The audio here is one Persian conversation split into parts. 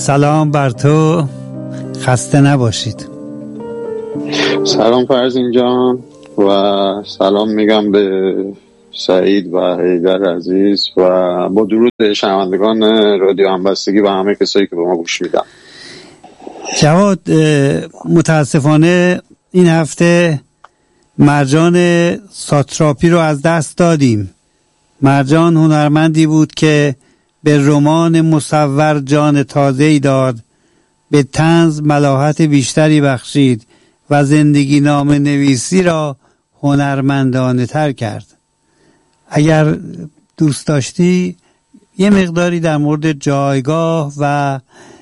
سلام بر تو، خسته نباشید. سلام فرزین جان و سلام میگم به سعید و حیدر عزیز و با درود به شنوندگان رادیو همبستگی و همه کسایی که به ما گوش میدن. جواد، متاسفانه این هفته مرجان ساتراپی رو از دست دادیم. مرجان هنرمندی بود که به رمان مصور جان تازه‌ای داد، به طنز ملاحت بیشتری بخشید و زندگی نامه نویسی را هنرمندانه تر کرد. اگر دوست داشتی یه مقداری در مورد جایگاه و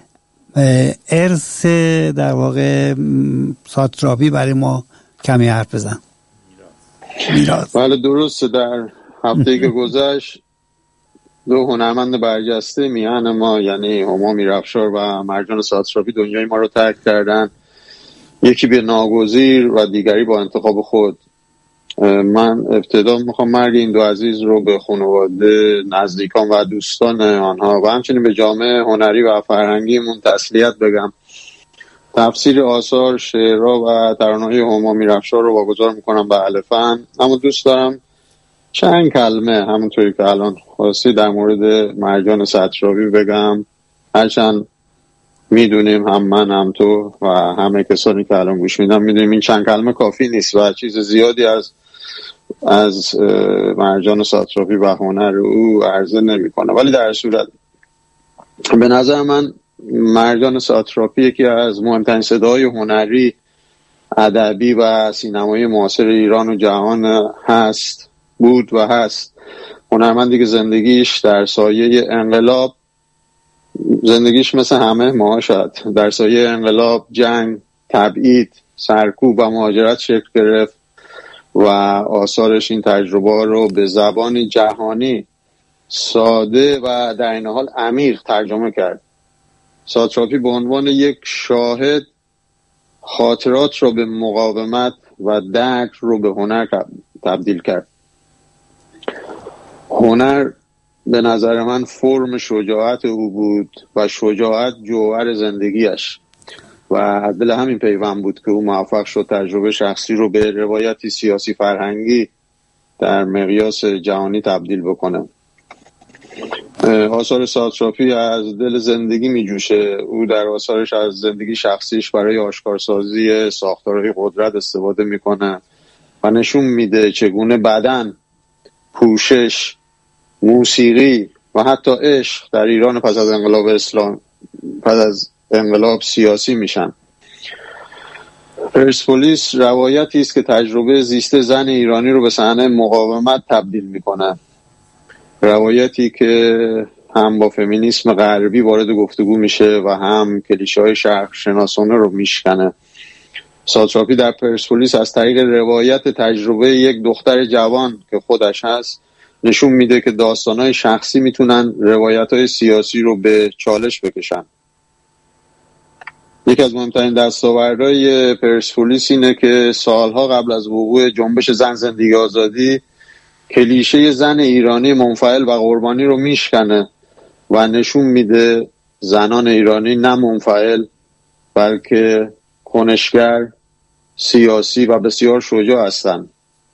ارث در واقع ساتراپی برای ما کمی حرف بزن. میراث. بله درسته، در هفته‌ای که گذشت دو هنرمند برجسته میهن ما یعنی هما میرافشار و مرجان ساتراپی دنیای ما رو ترک کردن، یکی به ناگزیر و دیگری با انتخاب خود. من ابتدا میخوام مرگ این دو عزیز رو به خانواده، نزدیکان و دوستان آنها و همچنین به جامعه هنری و فرهنگیمون تسلیت بگم. تفسیر آثار، شعرها و ترانه‌های هما میرافشار رو واگذار میکنم به اهل فن، اما دوست دارم چند کلمه همونطوری که الان خواستی در مورد مرجان ساتراپی بگم. هرچند میدونیم هم من هم تو و همه کسانی که الان گوش میدن میدونیم این چند کلمه کافی نیست و چیز زیادی از مرجان ساتراپی و هنر او عرضه نمیکنه، ولی در صورت به نظر من مرجان ساتراپی یکی از مهمترین صداهای هنری، ادبی و سینمایی معاصر ایران و جهان بود و هست. هنرمندی که زندگیش در سایه انقلاب، زندگیش مثل همه ما شاید در سایه انقلاب، جنگ، تبعید، سرکوب و مهاجرت شکل گرفت و آثارش این تجربه رو به زبانی جهانی ساده و در این حال عمیق ترجمه کرد. ساتراپی به عنوان یک شاهد خاطرات رو به مقاومت و درک رو به هنر تبدیل کرد. هنر به نظر من فرم شجاعت او بود و شجاعت جوهر زندگیش و از دل همین پیوند بود که او موفق شد تجربه شخصی رو به روایتی سیاسی فرهنگی در مقیاس جهانی تبدیل بکنه. آثار ساتراپی از دل زندگی می جوشه. او در آثارش از زندگی شخصیش برای آشکارسازی ساختارهای قدرت استفاده میکنه و نشون میده چگونه بدن، پوشش، موسیقی و حتی عشق در ایران پس از انقلاب سیاسی میشن. پرسپولیس روایتی است که تجربه زیست زن ایرانی رو به صحنه مقاومت تبدیل میکنه. روایتی که هم با فمینیسم غربی وارد گفتگو میشه و هم کلیشه‌های شرق شناسانه رو میشکنه. ساتراپی در پرسپولیس از طریق روایت تجربه یک دختر جوان که خودش هست نشون میده که داستانهای شخصی میتونن روایتهای سیاسی رو به چالش بکشن. یکی از مهمترین دستاوردهای پرسپولیس اینه که سالها قبل از وقوع جنبش زن زندگی آزادی کلیشه زن ایرانی منفعل و قربانی رو میشکنه و نشون میده زنان ایرانی نه منفعل بلکه کنشگر، سیاسی و بسیار شجاع هستند.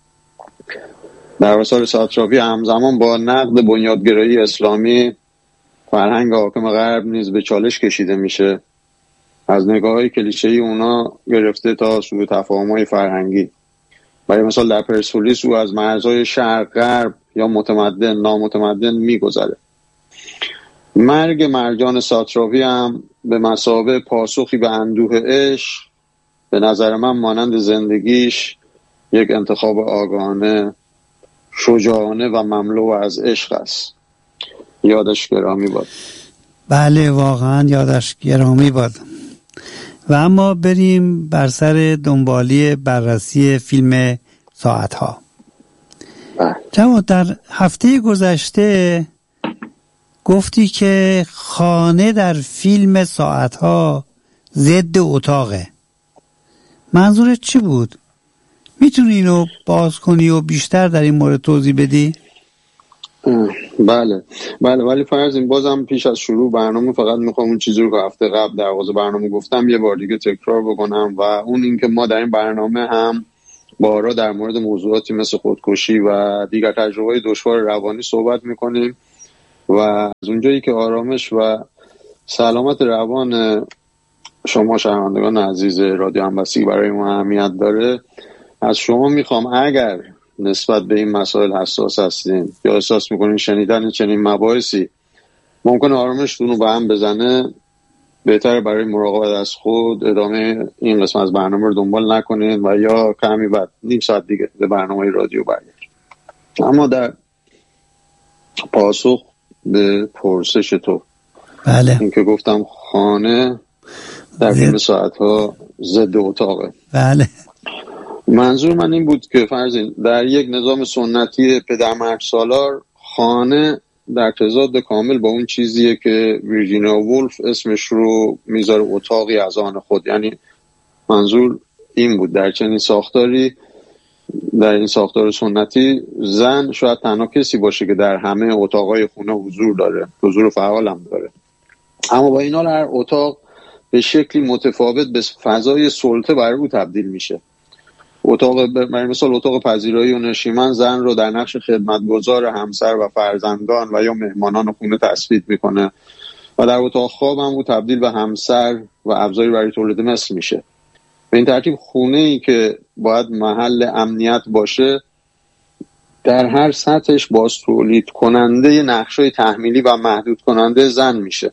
در آثار ساتراپی همزمان با نقد بنیادگرایی اسلامی فرهنگ حاکم غرب نیز به چالش کشیده میشه، از نگاه‌های کلیشه‌ای اونا گرفته تا سوء تفاهم‌های فرهنگی. برای مثال در پرسپولیس او از مرزهای شرق غرب یا متمدن نامتمدن میگذره. مرگ مرجان ساتراپی هم به مثابه پاسخی به اندوه عشق به نظر من مانند زندگیش یک انتخاب آگاهانه، شجاعانه و مملو از عشق است. یادش گرامی باد. بله واقعا یادش گرامی باد. و اما بریم بر سر دنبالی بررسی فیلم ساعتها. جواد، در هفته گذشته گفتی که خانه در فیلم ساعتها ضد اتاقه. منظورت چی بود؟ میتونی اینو باز کنی و بیشتر در این مورد توضیح بدی؟ بله ولی فرض این بازم پیش از شروع برنامه فقط میخوام اون چیزی رو که هفته قبل در واقع برنامه گفتم یه بار دیگه تکرار بکنم و اون اینکه ما در این برنامه هم بارها در مورد موضوعاتی مثل خودکشی و دیگر تجربه‌های دشوار روانی صحبت میکنیم و از اونجایی که آرامش و سلامت روان شما شنوندگان عزیز رادیو همبستگی برای ما اهمیت داره، از شما میخوام اگر نسبت به این مسائل حساس هستین یا احساس میکنین شنیدن چنین مباحثی ممکنه آرامشتون رو به هم بزنه، بهتره برای مراقبت از خود ادامه این قسمت از برنامه رو دنبال نکنین و یا کمی بعد نیم ساعت دیگه به برنامه رادیو برگردید. اما در پاسخ به پرسش تو، بله، این که گفتم خانه در فیلم ساعتها ضد اتاقه. بله، منظور من این بود که فرضین در یک نظام سنتی پدرمرد سالار خانه در تضاد کامل با اون چیزیه که ویرجینیا وولف اسمش رو میذاره اتاقی از آن خود. یعنی منظور این بود در چنین ساختاری، در این ساختار سنتی، زن شاید تنها کسی باشه که در همه اتاقای خونه حضور داره، حضور فعال هم داره. اما با این حال هر اتاق به شکلی متفاوت به فضای سلطه برای او تبدیل میشه. اتاق برای مثال اتاق پذیرایی و نشیمن زن رو در نقش خدمتگزار همسر و فرزندان و یا مهمانان خونه تثبیت میکنه و در اتاق خواب هم او تبدیل به همسر و ابزاری برای تولید مثل میشه. به این ترتیب خونه ای که باید محل امنیت باشه در هر سطحش باز تولید کننده نقشای تحمیلی و محدود کننده زن میشه.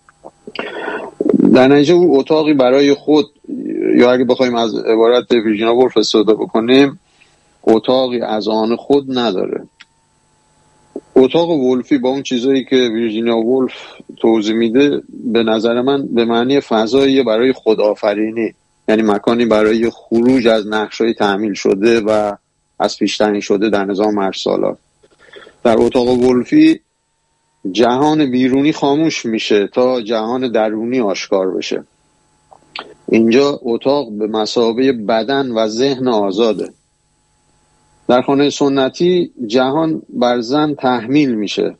در نتیجه او اتاقی برای خود، یا اگه بخوایم از عبارت ویرجینیا وولف استفاده بکنیم، اتاقی از آن خود نداره. اتاق وولفی با اون چیزایی که ویرجینیا وولف توضیح میده به نظر من به معنی فضایی برای خودآفرینی، یعنی مکانی برای خروج از نقش‌های تحمیل شده و از پیش تعیین شده در نظام مرزسالار. در اتاق وولفی جهان بیرونی خاموش میشه تا جهان درونی آشکار بشه. اینجا اتاق به مثابه بدن و ذهن آزاده. در خانه سنتی جهان بر زن تحمیل میشه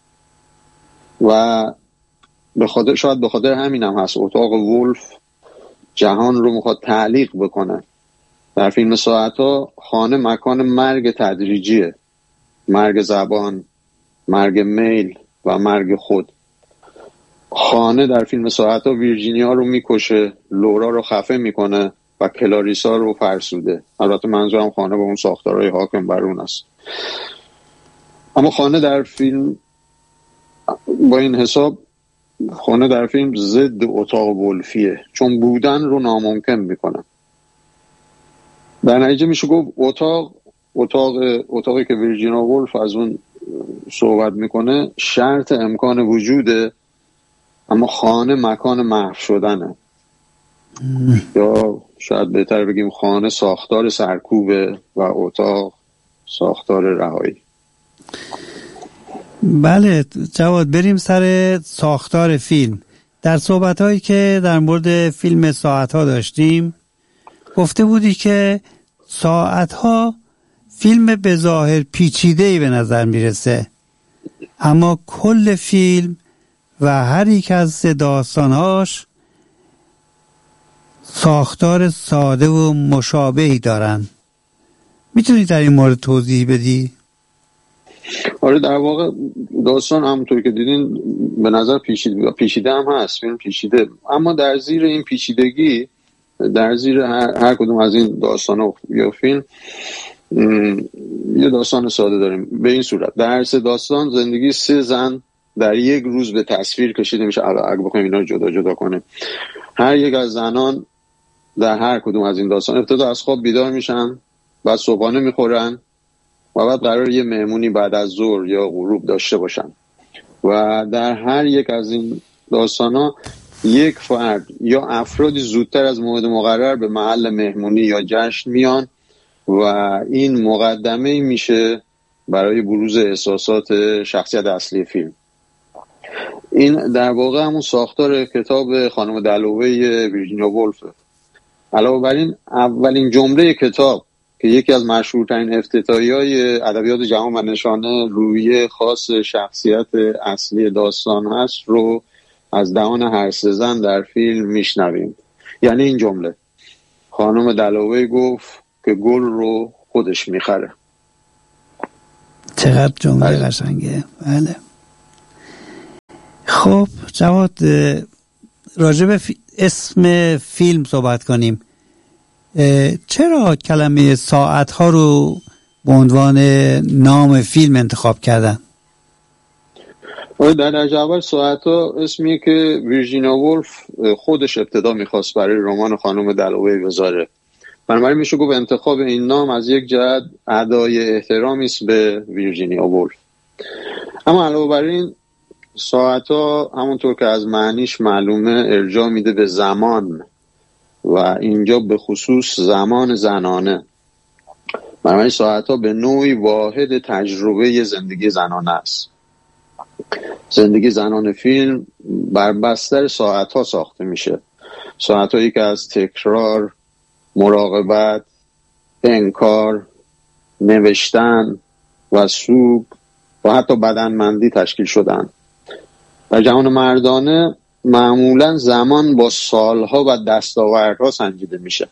و شاید به خاطر همین هم هست اتاق وولف جهان رو میخواد تعلیق بکنه. در فیلم ساعتها خانه مکان مرگ تدریجیه، مرگ زبان، مرگ میل و مرگ خود. خانه در فیلم ساعتها ویرجینیا رو میکشه، لورا رو خفه میکنه و کلاریسا رو فرسوده. البته منظورم خانه با اون ساختارهای حاکم بر اون است. اما خانه در فیلم با این حساب خانه در فیلم ضد اتاق وولفیه، چون بودن رو ناممکن میکنه. در نتیجه میشه گفت اتاقی که ویرجینیا وولف از اون صحبت میکنه شرط امکان وجوده، اما خانه مکان محو شدنه. یا شاید بهتر بگیم خانه ساختار سرکوبه و اتاق ساختار رهایی. بله جواد، بریم سر ساختار فیلم. در صحبت‌هایی که در مورد فیلم ساعتها داشتیم گفته بودی که ساعتها فیلم به ظاهر پیچیده‌ای به نظر میرسه، اما کل فیلم و هر یک از داستانهاش ساختار ساده و مشابهی دارن. میتونی در این مورد توضیح بدی؟ آره، در واقع داستان همونطور که دیدین به نظر پیچیده هم هست، فیلم پیچیده، اما در زیر این پیچیدگی، در زیر هر کدوم از این داستان یا فیلم یه داستان ساده داریم. به این صورت در هر سه داستان زندگی سه زن در یک روز به تصویر کشیده میشه. اگه بخوایم اینا رو جدا جدا کنیم، هر یک از زنان در هر کدوم از این داستان ابتدا از خواب بیدار میشن، بعد صبحانه میخورن و بعد قرار یه مهمونی بعد از ظهر یا غروب داشته باشن و در هر یک از این داستانا یک فرد یا افرادی زودتر از موعد مقرر به محل مهمونی یا جشن میان و این مقدمه میشه برای بروز احساسات شخصیت اصلی فیلم. این در واقع همون ساختار کتاب خانم دلووی ویرجینیا وولف. علاوه بر این اولین جمله کتاب که یکی از مشهورترین افتتاحیه‌های ادبیات جهان و نشانه روحیه خاص شخصیت اصلی داستان هست رو از دهان هر سه زن در فیلم میشنویم. یعنی این جمله: خانم دلوی گفت که گل رو خودش میخره. چقدر جمله قشنگه. بله. خب جواد، راجع به اسم فیلم صحبت کنیم. چرا کلمه ساعت ها رو به عنوان نام فیلم انتخاب کردن؟ در درجه اول ساعت ها اسمیه که ویرجینیا وولف خودش ابتدا میخواست برای رمان خانم دلوی بذاره. بنابراین میشه گفت انتخاب این نام از یک جهت ادای احترامی است به ویرجینیا وولف. اما علاوه بر این، ساعت ها همونطور که از معنیش معلومه ارجاع میده به زمان و اینجا به خصوص زمان زنانه. بنابراین ساعت ها به نوعی واحد تجربه زندگی زنانه است. زندگی زنان فیلم بر بستر ساعت ها ساخته میشه. ساعت هایی که از تکرار، مراقبت، انکار، نوشتن و سوگ و حتی بدنمندی تشکیل شدن. در جهان مردانه معمولا زمان با سالها و دستاوردها سنجیده میشه.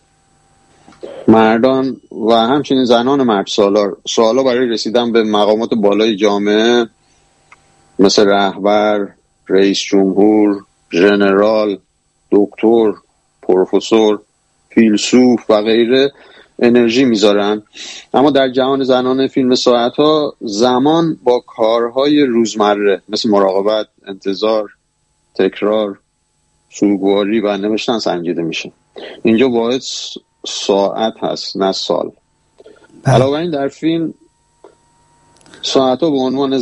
مردان و همچنین زنان مرد سالها برای رسیدن به مقامات بالای جامعه مثل رهبر، رئیس جمهور، ژنرال، دکتر، پروفسور، فیلسوف و غیره انرژی میذارن. اما در جهان زنانه فیلم ساعت‌ها زمان با کارهای روزمره مثل مراقبت، انتظار، تکرار، سوگواری و نوشتن سنجیده میشه. اینجا واحد ساعت هست نه سال. علاوه این در فیلم ساعت‌ها به عنوان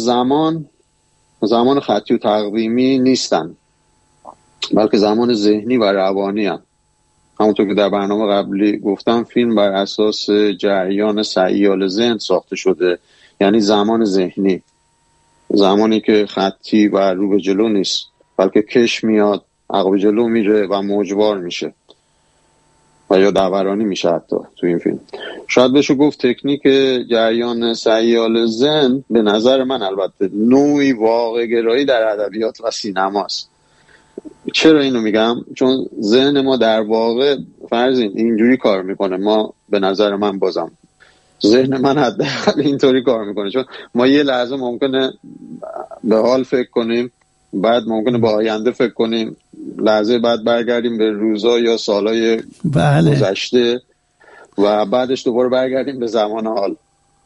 زمان خطی و تقویمی نیستن، بلکه زمان ذهنی و روانی هستند. همونطور که در برنامه قبلی گفتم، فیلم بر اساس جریان سیال ذهن ساخته شده، یعنی زمان ذهنی، زمانی که خطی و رو به جلو نیست، بلکه کش میاد، عقب جلو میره و موجوار میشه و یا دورانی میشه. حتی تو این فیلم شاید بشه گفت تکنیک جریان سیال ذهن به نظر من البته نوعی واقع گرایی در ادبیات و سینماست. چرا اینو میگم؟ چون ذهن ما در واقع فرض اینجوری کار میکنه. ما به نظر من بازم ذهن من حداقل اینطوری کار میکنه، چون ما یه لحظه ممکنه به حال فکر کنیم، بعد ممکنه به آینده فکر کنیم، لحظه بعد برگردیم به روزا یا سالهای گذشته و بعدش دوباره برگردیم به زمان حال.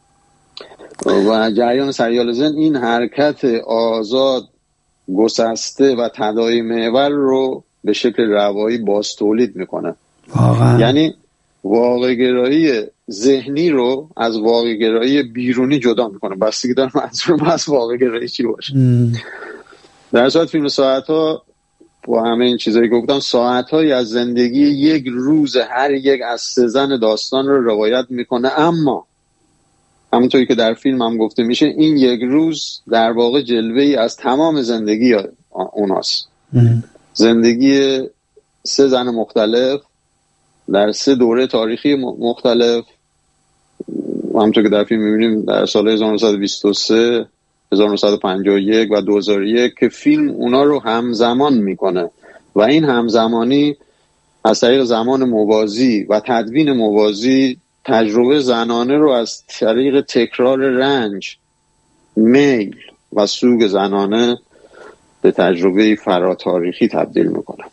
و جریان سیال ذهن این حرکت آزاد، گسسته و تداعی محور رو به شکل روایی باز تولید میکنه. یعنی واقع گرایی ذهنی رو از واقع گرایی بیرونی جدا میکنه. بستگی داره منظورم از واقع گرایی چی باشه. در صورت فیلم ساعت‌ها با همه این چیزایی که گفتم، ساعت‌هایی از زندگی یک روز هر یک از سه زن داستان رو روایت میکنه. اما همونطوری که در فیلم هم گفته میشه، این یک روز در واقع جلوه‌ای از تمام زندگی اوناست. زندگی سه زن مختلف در سه دوره تاریخی مختلف، همونطور که در فیلم میبینیم در سال 1923 1951 و 2001 که فیلم اونا رو همزمان میکنه و این همزمانی از طریق زمان موازی و تدوین موازی تجربه زنانه رو از طریق تکرار رنج، میل و سوگ زنانه به تجربه فراتاریخی تبدیل میکنه.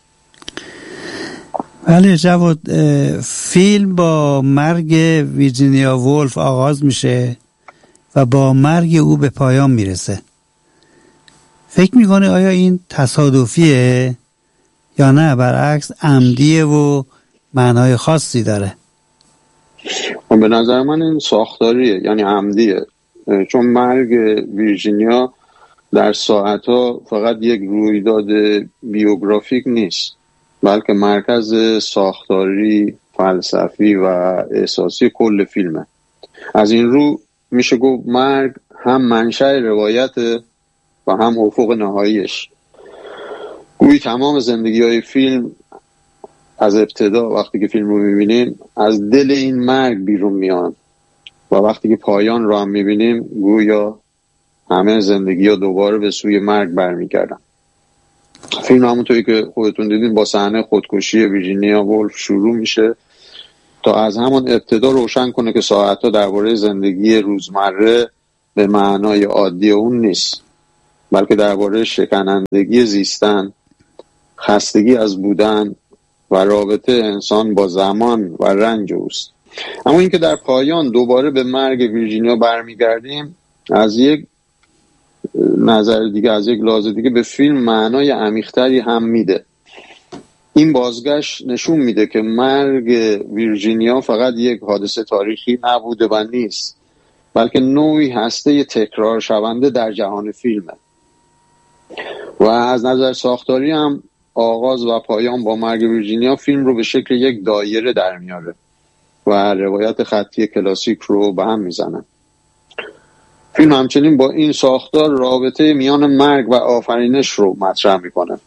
بله جواد، فیلم با مرگ ویرجینیا وولف آغاز میشه و با مرگ او به پایان میرسه. فکر میکنه آیا این تصادفیه یا نه برعکس عمدیه و معنای خاصی داره؟ به نظر من این ساختاریه، یعنی عمدیه. چون مرگ ویرجینیا در ساعتها فقط یک رویداد بیوگرافیک نیست، بلکه مرکز ساختاری، فلسفی و احساسی کل فیلمه. از این رو میشه گفت مرگ هم منشأ روایت و هم افق نهاییش. گویی تمام زندگی‌های فیلم از ابتدا وقتی که فیلم رو میبینیم از دل این مرگ بیرون میان و وقتی که پایان رو هم میبینیم گویا همه زندگی ها دوباره به سوی مرگ برمیگردن. فیلم همونطوری که خودتون دیدین با صحنه خودکشی ویرجینیا وولف شروع میشه تا از همون ابتدا روشن کنه که ساعتها درباره زندگی روزمره به معنای عادی اون نیست، بلکه درباره شکنندگی زیستن، خستگی از بودن و رابطه انسان با زمان و رنج اوست. اما اینکه در پایان دوباره به مرگ ویرجینیا برمیگردیم از یک نظر دیگه، از یک لحاظ دیگه به فیلم معنای عمیق‌تری هم میده. این بازگشت نشون میده که مرگ ویرجینیا فقط یک حادثه تاریخی نبوده و نیست، بلکه نوعی هسته تکرار شونده در جهان فیلمه و از نظر ساختاری هم آغاز و پایان با مرگ ویرجینیا فیلم رو به شکل یک دایره در میاره و روایت خطی کلاسیک رو به هم میزنه. فیلم همچنین با این ساختار رابطه میان مرگ و آفرینش رو مطرح میکنه.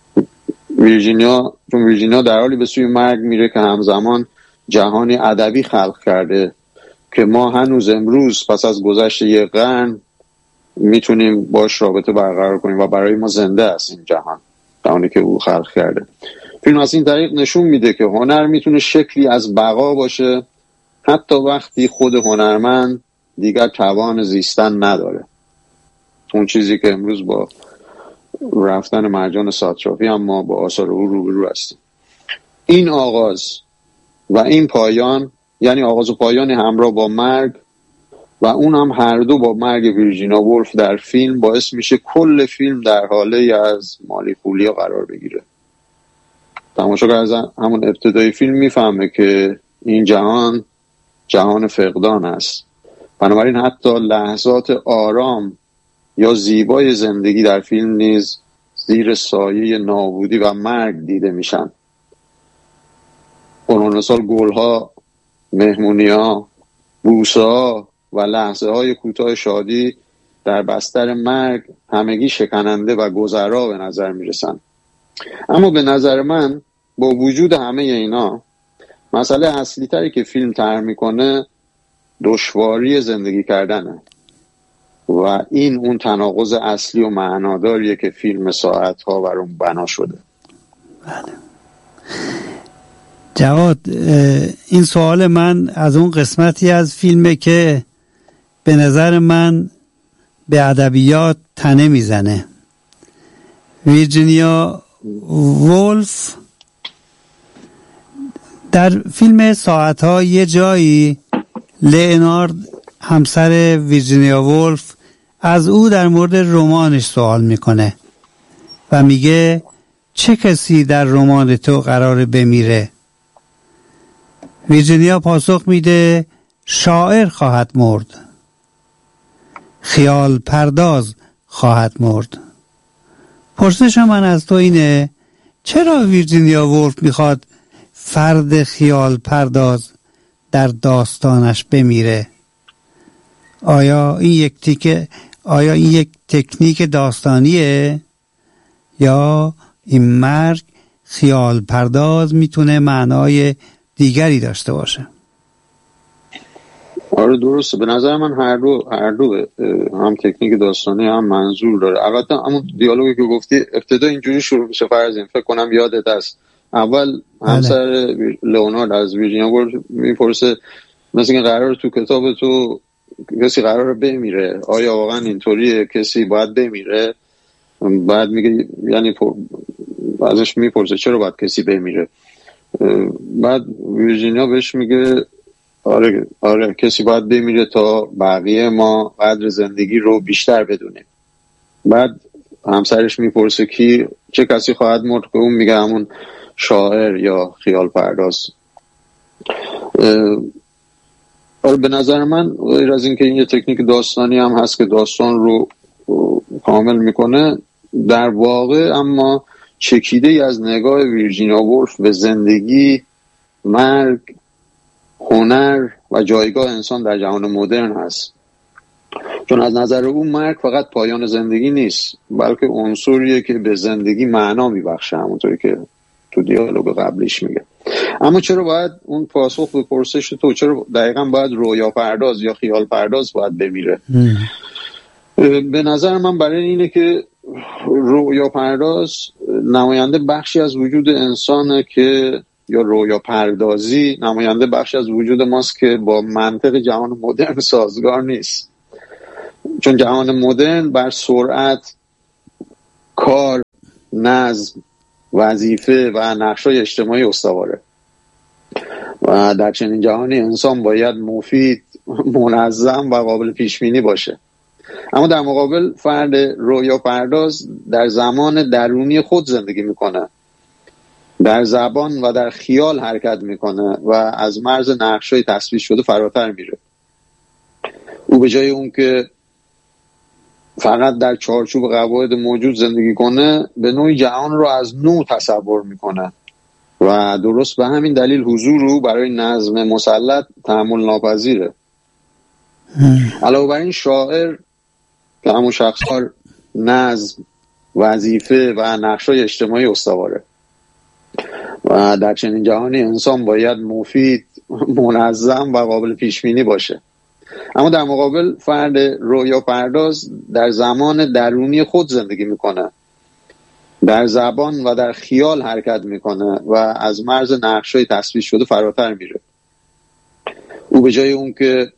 چون ویرجینیا در حالی به سوی مرگ میره که همزمان جهانی ادبی خلق کرده که ما هنوز امروز پس از گذشت یک قرن میتونیم باش رابطه برقرار کنیم و برای ما زنده است این جهانی که او خلق کرده. فیلم از این طریق نشون میده که هنر میتونه شکلی از بقا باشه حتی وقتی خود هنرمند دیگر توان زیستن نداره. اون چیزی که امروز با رفتن مرجان ساترافی هم ما با آثار او روبرو هستیم. این آغاز و این پایان، یعنی آغاز و پایانی همراه با مرگ و اون هم هر دو با مرگ ویرجینیا وولف در فیلم، باعث میشه کل فیلم در حاله از مالیخولیا قرار بگیره. تماشاگر از همون ابتدای فیلم میفهمه که این جهان فقدان است. بنابراین حتی لحظات آرام یا زیبای زندگی در فیلم نیز زیر سایه نابودی و مرگ دیده میشن. قرون سال گلها، مهمونی‌ها، بوسه‌ها و لحظه‌های کوتاه شادی در بستر مرگ همگی شکننده و گذرا به نظر میرسن. اما به نظر من با وجود همه اینا مسئله اصلی تری که فیلم طرح میکنه دشواری زندگی کردنه و این اون تناقض اصلی و معناداریه که فیلم ساعتها بر اون بنا شده. بله. جواد، این سوال من از اون قسمتی از فیلمه که به نظر من به ادبیات تنه میزنه. ویرجینیا وولف در فیلم ساعتها یه جایی لئونارد همسر ویرجینیا وولف از او در مورد رمانش سوال میکنه و میگه چه کسی در رمان تو قراره بمیره؟ ویرجینیا پاسخ میده شاعر خواهد مرد، خیال پرداز خواهد مرد. پرسش من از تو اینه چرا ویرجینیا وولف میخواد فرد خیال پرداز در داستانش بمیره؟ آیا این یک تکنیک داستانیه یا این مرگ خیال پرداز میتونه معنای دیگری داشته باشه؟ آره درسته. به نظر من هر دو هم تکنیک داستانی هم منظور داره. البته همون دیالوگی که گفتی ابتدا اینجوری شروع میشه، فرضیم فکر کنم یادت هست، اول همسر لئونارد از ویرجینیا وولف میپرسه مثل این قرار تو کتاب تو کسی قرار بمیره، آیا واقعا اینطوریه کسی باید بمیره؟ بعد میگه یعنی ازش میپرسه چرا باید کسی بمیره؟ بعد ویرجینیا بهش میگه آره کسی باید بمیره تا بقیه ما قدر زندگی رو بیشتر بدونیم. بعد همسرش میپرسه چه کسی خواهد مرد؟ که اون میگه همون شاعر یا خیال پرداز. به نظر من غیر از این که این یه تکنیک داستانی هم هست که داستان رو کامل میکنه، در واقع اما چکیده ای از نگاه ویرجینیا وولف به زندگی، مرگ، هنر و جایگاه انسان در جهان مدرن هست. چون از نظر او مرگ فقط پایان زندگی نیست، بلکه عنصریه که به زندگی معنا میبخشه، همونطوری که تو دیالوگ قبلیش میگه. اما چرا باید اون پاسخ به پرسش تو چرا دقیقا باید رویا پرداز یا خیال پرداز باید بمیره؟ به نظر من برای اینه که رویا پرداز نماینده بخشی از وجود انسانه که، یا رویا پردازی نماینده بخشی از وجود ماست که با منطق جهان مدرن سازگار نیست. چون جهان مدرن بر سرعت، کار، نظم، وظیفه و نقش‌های اجتماعی استواره و در چنین جهانی انسان باید مفید، منظم و قابل پیش‌بینی باشه. اما در مقابل فرد رویا پرداز در زمان درونی خود زندگی میکنه، در زبان و در خیال حرکت میکنه و از مرز نقش‌های تصویر شده فراتر میره. او به جای اون که فقط در چارچوب قواعد موجود زندگی کنه، به نوعی جهان رو از نو تصور میکنه و درست به همین دلیل حضور او برای نظم مسلط تحمل ناپذیره. علاوه بر این شاعر که همون شخصار نظم، وظیفه و نقش‌های اجتماعی استواره و در چنین جهانی انسان باید مفید، منظم و قابل پیش‌بینی باشه. اما در مقابل فرد رویا پرداز در زمان درونی خود زندگی میکنه، در زبان و در خیال حرکت میکنه و از مرز نقش‌های تصویر شده فراتر میره. او به جای اون که